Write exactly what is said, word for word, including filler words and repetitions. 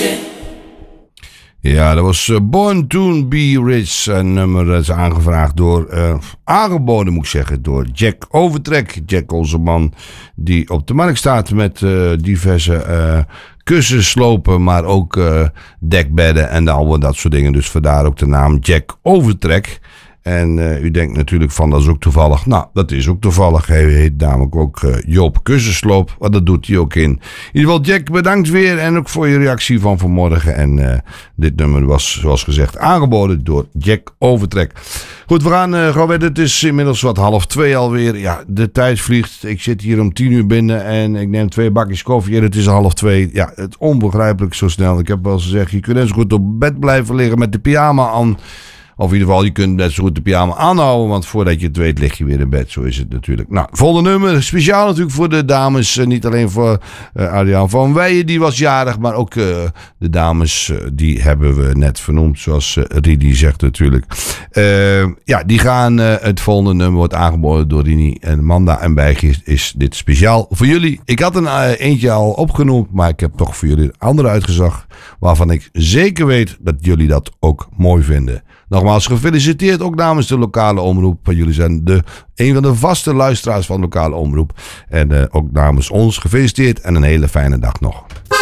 Ja, dat was uh, Born to Be Rich. Een nummer dat is aangevraagd door, uh, aangeboden moet ik zeggen, door Jack Overtrek. Jack, onze man die op de markt staat met uh, diverse uh, kussenslopen, maar ook uh, dekbedden en al dat soort dingen. Dus vandaar ook de naam Jack Overtrek. En uh, u denkt natuurlijk van, dat is ook toevallig. Nou, dat is ook toevallig. Hij heet namelijk ook uh, Joop Kussensloop. Maar dat doet hij ook in. In ieder geval, Jack, bedankt weer. En ook voor je reactie van vanmorgen. En uh, dit nummer was, zoals gezegd, aangeboden door Jack Overtrek. Goed, we gaan uh, gewoon weer. Het is inmiddels wat half twee alweer. Ja, de tijd vliegt. Ik zit hier om tien uur binnen. En ik neem twee bakjes koffie. En het is half twee. Ja, het onbegrijpelijk zo snel. Ik heb wel eens gezegd, je kunt net zo goed op bed blijven liggen met de pyjama aan. Of in ieder geval, je kunt net zo goed de pyjama aanhouden. Want voordat je het weet, lig je weer in bed. Zo is het natuurlijk. Nou, volgende nummer. Speciaal natuurlijk voor de dames. Uh, niet alleen voor uh, Adriaan van Weijen. Die was jarig. Maar ook uh, de dames. Uh, die hebben we net vernoemd. Zoals uh, Rini zegt natuurlijk. Uh, ja, die gaan. Uh, het volgende nummer wordt aangeboden door Rini en Manda. En bij is, is dit speciaal voor jullie. Ik had een uh, eentje al opgenoemd. Maar ik heb toch voor jullie een andere uitgezocht. Waarvan ik zeker weet dat jullie dat ook mooi vinden. Nogmaals gefeliciteerd ook namens de lokale omroep. Jullie zijn de, een van de vaste luisteraars van de lokale omroep. En uh, ook namens ons gefeliciteerd en een hele fijne dag nog.